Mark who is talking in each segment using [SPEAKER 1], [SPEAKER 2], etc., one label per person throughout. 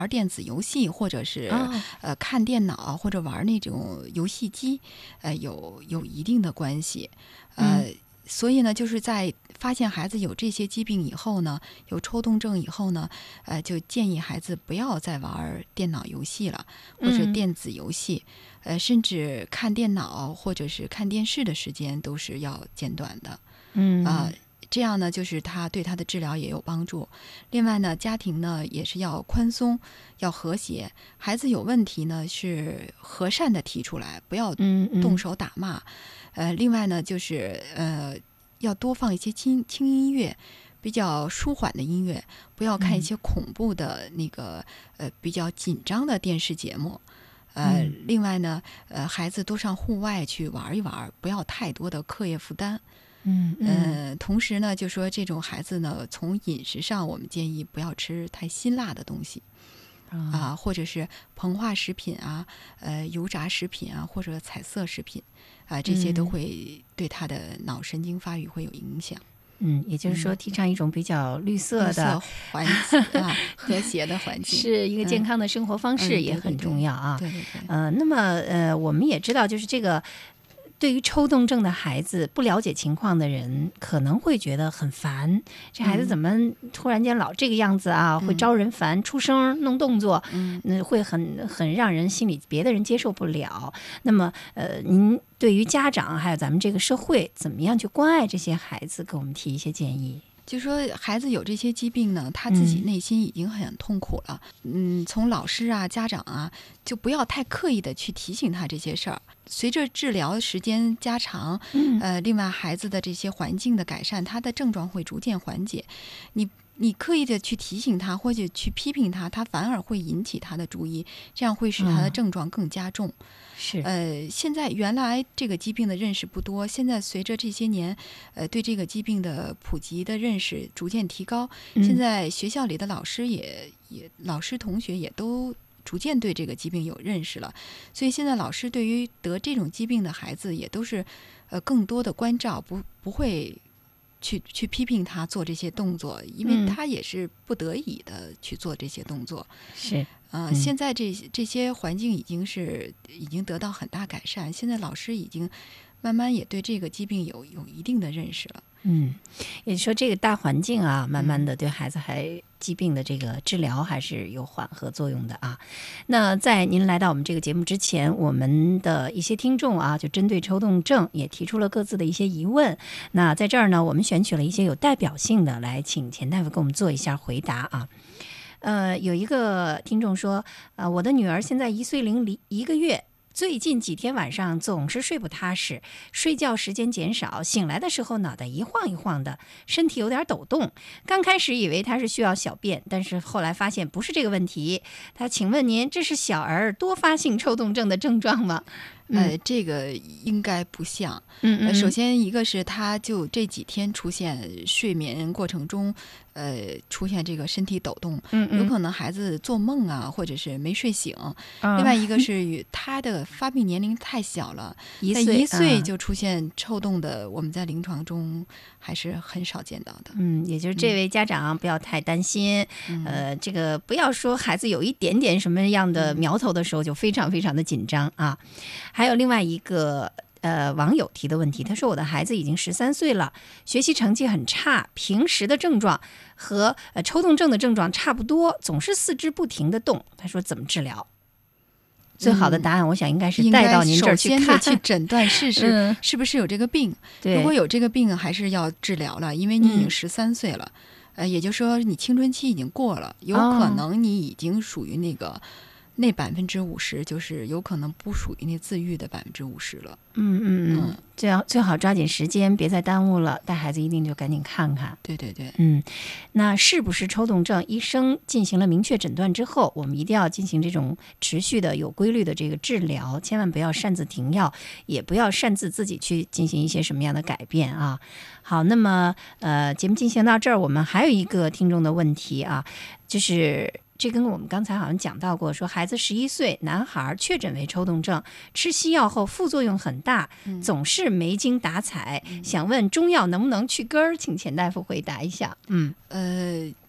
[SPEAKER 1] 玩电子游戏，或者是、看电脑，或者玩那种游戏机，有一定的关系。所以呢，就是在发现孩子有这些疾病以后呢，有抽动症以后呢，就建议孩子不要再玩电脑游戏了，或者电子游戏，甚至看电脑或者是看电视的时间都是要减短的。这样呢，就是他对他的治疗也有帮助。另外呢，家庭呢也是要宽松，要和谐。孩子有问题呢，是和善的提出来，不要动手打骂。另外呢，就是要多放一些轻音乐，比较舒缓的音乐，不要看一些恐怖的那个比较紧张的电视节目。另外呢，孩子多上户外去玩一玩，不要太多的课业负担。同时呢，就说这种孩子呢，从饮食上，我们建议不要吃太辛辣的东西，或者是膨化食品啊，油炸食品啊，或者彩色食品啊，这些都会对他的脑神经发育会有影响。
[SPEAKER 2] 也就是说，提倡一种比较绿色的
[SPEAKER 1] 环境和谐的环境，
[SPEAKER 2] 是一个健康的生活方式也很重要啊。
[SPEAKER 1] 对。
[SPEAKER 2] 那么我们也知道，就是这个。对于抽动症的孩子，不了解情况的人可能会觉得很烦，这孩子怎么突然间老这个样子啊，会招人烦，出声弄动作，会很让人心里别的人接受不了。那么您对于家长还有咱们这个社会，怎么样去关爱这些孩子，给我们提一些建议？
[SPEAKER 1] 就说孩子有这些疾病呢，他自己内心已经很痛苦了。从老师啊、家长啊，就不要太刻意的去提醒他这些事儿。随着治疗时间加长，另外孩子的这些环境的改善，他的症状会逐渐缓解。你刻意的去提醒他或者去批评他，他反而会引起他的注意，这样会使他的症状更加重。现在原来这个疾病的认识不多，现在随着这些年，对这个疾病的普及的认识逐渐提高，现在学校里的老师老师同学也都逐渐对这个疾病有认识了，所以现在老师对于得这种疾病的孩子也都是更多的关照，不会去批评他做这些动作，因为他也是不得已的去做这些动作。现在这些环境已经得到很大改善，现在老师已经慢慢也对这个疾病有一定的认识了。
[SPEAKER 2] 也就是说这个大环境啊，慢慢的对孩子疾病的这个治疗还是有缓和作用的啊。那在您来到我们这个节目之前，我们的一些听众啊，就针对抽动症也提出了各自的一些疑问。那在这儿呢，我们选取了一些有代表性的，来请钱大夫给我们做一下回答啊。有一个听众说，我的女儿现在1岁零1个月。最近几天晚上总是睡不踏实，睡觉时间减少，醒来的时候脑袋一晃一晃的，身体有点抖动。刚开始以为他是需要小便，但是后来发现不是这个问题。请问您，这是小儿多发性抽动症的症状吗？
[SPEAKER 1] 这个应该不像。首先一个是他就这几天出现睡眠过程中出现这个身体抖动，有可能孩子做梦啊，或者是没睡醒。另外一个是他的发病年龄太小了，1岁就出现抽动的，我们在临床中还是很少见到的。
[SPEAKER 2] 也就是这位家长不要太担心，这个不要说孩子有一点点什么样的苗头的时候就非常非常的紧张啊。还有另外一个网友提的问题，他说我的孩子已经13岁了，学习成绩很差，平时的症状和抽动症的症状差不多，总是四肢不停的动。他说怎么治疗？最好的答案我想应该是带到您这儿去看，
[SPEAKER 1] 首先去诊断试试是不是有这个病。如果有这个病还是要治疗了，因为你已经13岁了，也就是说你青春期已经过了，有可能你已经属于那50%，就是有可能不属于那自愈的50%了。
[SPEAKER 2] 最好抓紧时间，别再耽误了，带孩子一定就赶紧看看。
[SPEAKER 1] 对。
[SPEAKER 2] 那是不是抽动症？医生进行了明确诊断之后，我们一定要进行这种持续的、有规律的这个治疗，千万不要擅自停药，也不要擅自自己去进行一些什么样的改变啊。好，那么节目进行到这儿，我们还有一个听众的问题啊，就是这跟我们刚才好像讲到过，说孩子11岁男孩确诊为抽动症，吃西药后副作用很大，总是没精打采，想问中药能不能去根儿？请钱大夫回答一下。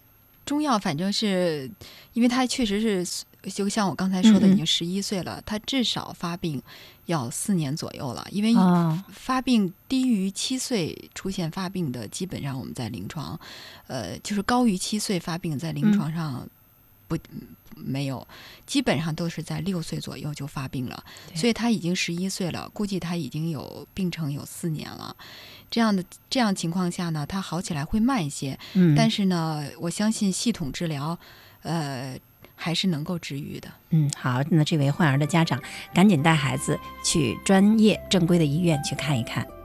[SPEAKER 1] 中药反正是因为他确实是就像我刚才说的已经11岁了，他至少发病要4年左右了，因为发病低于7岁出现发病的，基本上我们在临床就是高于7岁发病在临床上没有，基本上都是在6岁左右就发病了，所以他已经11岁了，估计他已经有病程有4年了。这样情况下呢，他好起来会慢一些，但是呢，我相信系统治疗，还是能够治愈的。
[SPEAKER 2] 好，那这位患儿的家长赶紧带孩子去专业正规的医院去看一看。